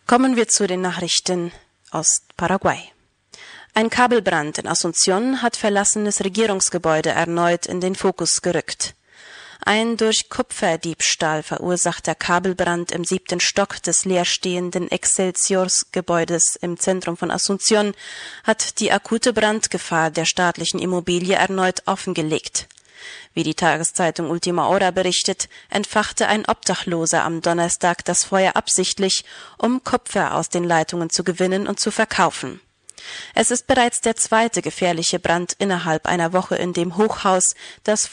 Kommen wir zu den Nachrichten aus Paraguay. Ein Kabelbrand in Asunción hat verlassenes Regierungsgebäude erneut in den Fokus gerückt. Ein durch Kupferdiebstahl verursachter Kabelbrand im 7. Stock des leerstehenden Excelsior-Gebäudes im Zentrum von Asunción hat die akute Brandgefahr der staatlichen Immobilie erneut offengelegt. Wie die Tageszeitung Ultima Hora berichtet, entfachte ein Obdachloser am Donnerstag das Feuer absichtlich, um Kupfer aus den Leitungen zu gewinnen und zu verkaufen. Es ist bereits der zweite gefährliche Brand innerhalb einer Woche in dem Hochhaus, das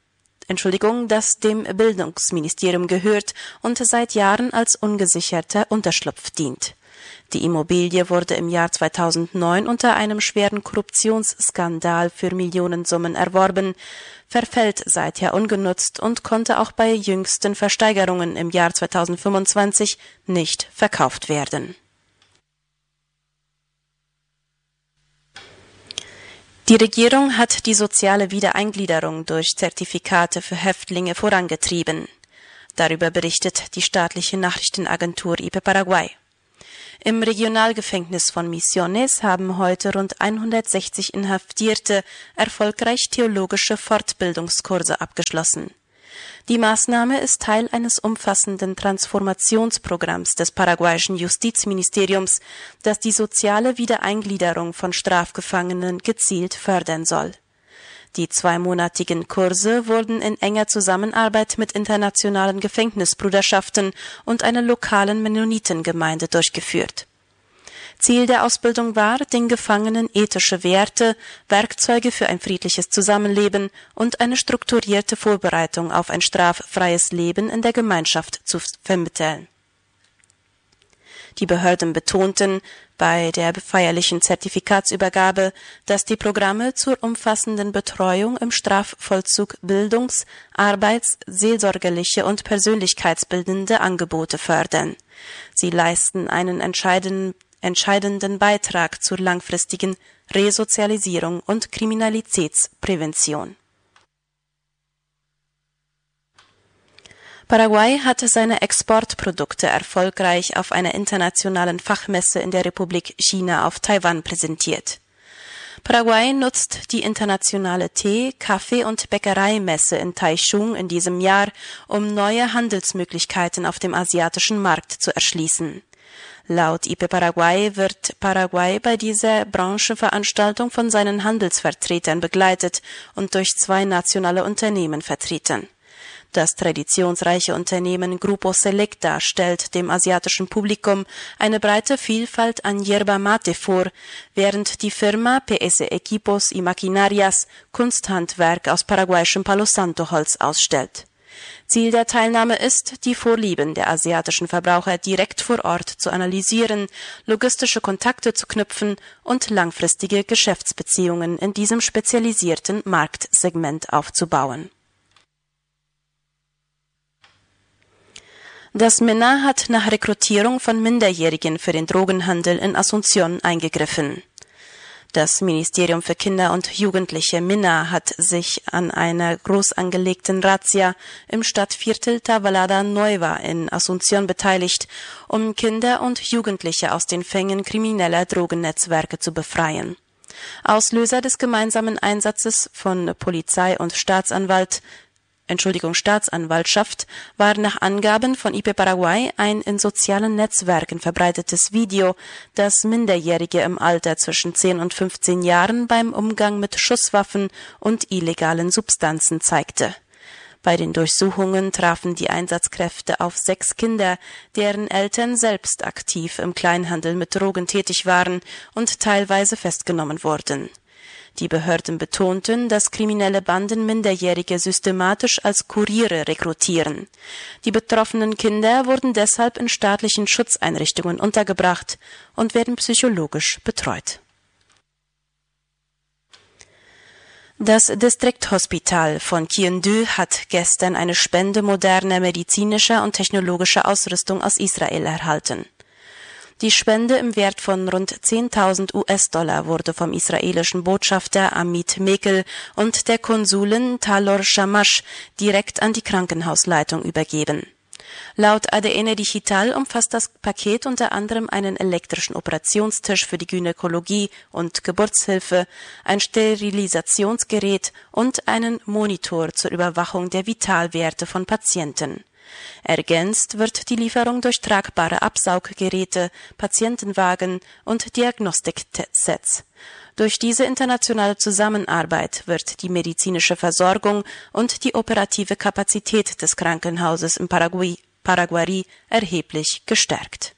dem Bildungsministerium gehört und seit Jahren als ungesicherter Unterschlupf dient. Die Immobilie wurde im Jahr 2009 unter einem schweren Korruptionsskandal für Millionensummen erworben, verfällt seither ungenutzt und konnte auch bei jüngsten Versteigerungen im Jahr 2025 nicht verkauft werden. Die Regierung hat die soziale Wiedereingliederung durch Zertifikate für Häftlinge vorangetrieben. Darüber berichtet die staatliche Nachrichtenagentur IP Paraguay. Im Regionalgefängnis von Misiones haben heute rund 160 Inhaftierte erfolgreich theologische Fortbildungskurse abgeschlossen. Die Maßnahme ist Teil eines umfassenden Transformationsprogramms des paraguayischen Justizministeriums, das die soziale Wiedereingliederung von Strafgefangenen gezielt fördern soll. Die zweimonatigen Kurse wurden in enger Zusammenarbeit mit internationalen Gefängnisbruderschaften und einer lokalen Mennonitengemeinde durchgeführt. Ziel der Ausbildung war, den Gefangenen ethische Werte, Werkzeuge für ein friedliches Zusammenleben und eine strukturierte Vorbereitung auf ein straffreies Leben in der Gemeinschaft zu vermitteln. Die Behörden betonten bei der feierlichen Zertifikatsübergabe, dass die Programme zur umfassenden Betreuung im Strafvollzug bildungs-, arbeits-, seelsorgerliche und persönlichkeitsbildende Angebote fördern. Sie leisten einen entscheidenden Beitrag zur langfristigen Resozialisierung und Kriminalitätsprävention. Paraguay hat seine Exportprodukte erfolgreich auf einer internationalen Fachmesse in der Republik China auf Taiwan präsentiert. Paraguay nutzt die internationale Tee-, Kaffee- und Bäckereimesse in Taichung in diesem Jahr, um neue Handelsmöglichkeiten auf dem asiatischen Markt zu erschließen. Laut IP Paraguay wird Paraguay bei dieser Branchenveranstaltung von seinen Handelsvertretern begleitet und durch 2 nationale Unternehmen vertreten. Das traditionsreiche Unternehmen Grupo Selecta stellt dem asiatischen Publikum eine breite Vielfalt an Yerba Mate vor, während die Firma PS Equipos y Maquinarias Kunsthandwerk aus paraguayischem Palo Santo Holz ausstellt. Ziel der Teilnahme ist, die Vorlieben der asiatischen Verbraucher direkt vor Ort zu analysieren, logistische Kontakte zu knüpfen und langfristige Geschäftsbeziehungen in diesem spezialisierten Marktsegment aufzubauen. Das MENA hat nach Rekrutierung von Minderjährigen für den Drogenhandel in Asunción eingegriffen. Das Ministerium für Kinder und Jugendliche MINA hat sich an einer groß angelegten Razzia im Stadtviertel Tablada Nueva in Asunción beteiligt, um Kinder und Jugendliche aus den Fängen krimineller Drogennetzwerke zu befreien. Auslöser des gemeinsamen Einsatzes von Polizei und Staatsanwaltschaft war nach Angaben von IP Paraguay ein in sozialen Netzwerken verbreitetes Video, das Minderjährige im Alter zwischen 10 und 15 Jahren beim Umgang mit Schusswaffen und illegalen Substanzen zeigte. Bei den Durchsuchungen trafen die Einsatzkräfte auf 6 Kinder, deren Eltern selbst aktiv im Kleinhandel mit Drogen tätig waren und teilweise festgenommen wurden. Die Behörden betonten, dass kriminelle Banden Minderjährige systematisch als Kuriere rekrutieren. Die betroffenen Kinder wurden deshalb in staatlichen Schutzeinrichtungen untergebracht und werden psychologisch betreut. Das Distrikthospital von Kiendu hat gestern eine Spende moderner medizinischer und technologischer Ausrüstung aus Israel erhalten. Die Spende im Wert von rund 10.000 US-Dollar wurde vom israelischen Botschafter Amit Mekel und der Konsulin Talor Shamash direkt an die Krankenhausleitung übergeben. Laut ADN Digital umfasst das Paket unter anderem einen elektrischen Operationstisch für die Gynäkologie und Geburtshilfe, ein Sterilisationsgerät und einen Monitor zur Überwachung der Vitalwerte von Patienten. Ergänzt wird die Lieferung durch tragbare Absauggeräte, Patientenwagen und Diagnostiksets. Durch diese internationale Zusammenarbeit wird die medizinische Versorgung und die operative Kapazität des Krankenhauses im Paraguay erheblich gestärkt.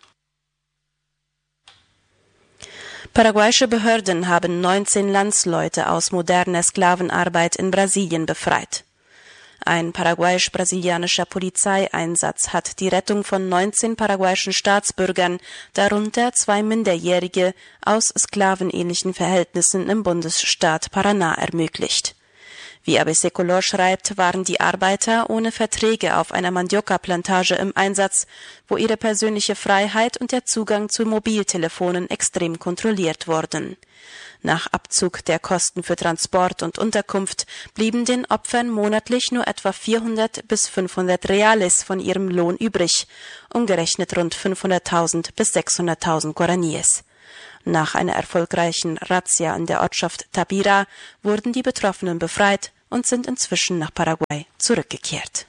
Paraguayische Behörden haben 19 Landsleute aus moderner Sklavenarbeit in Brasilien befreit. Ein paraguayisch-brasilianischer Polizeieinsatz hat die Rettung von 19 paraguayischen Staatsbürgern, darunter 2 Minderjährige, aus sklavenähnlichen Verhältnissen im Bundesstaat Paraná ermöglicht. Wie ABC Color schreibt, waren die Arbeiter ohne Verträge auf einer Mandioca-Plantage im Einsatz, wo ihre persönliche Freiheit und der Zugang zu Mobiltelefonen extrem kontrolliert wurden. Nach Abzug der Kosten für Transport und Unterkunft blieben den Opfern monatlich nur etwa 400 bis 500 Reales von ihrem Lohn übrig, umgerechnet rund 500.000 bis 600.000 Guaraníes. Nach einer erfolgreichen Razzia in der Ortschaft Tabira wurden die Betroffenen befreit und sind inzwischen nach Paraguay zurückgekehrt.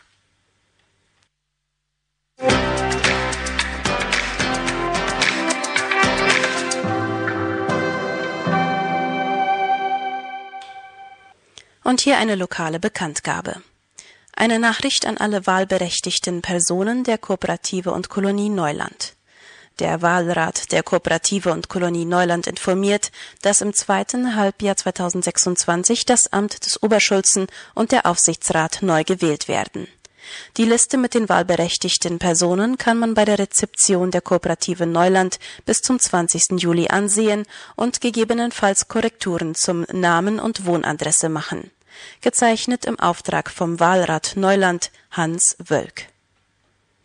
Und hier eine lokale Bekanntgabe. Eine Nachricht an alle wahlberechtigten Personen der Kooperative und Kolonie Neuland. Der Wahlrat der Kooperative und Kolonie Neuland informiert, dass im zweiten Halbjahr 2026 das Amt des Oberschulzen und der Aufsichtsrat neu gewählt werden. Die Liste mit den wahlberechtigten Personen kann man bei der Rezeption der Kooperative Neuland bis zum 20. Juli ansehen und gegebenenfalls Korrekturen zum Namen und Wohnadresse machen. Gezeichnet im Auftrag vom Wahlrat Neuland Hans Wölk.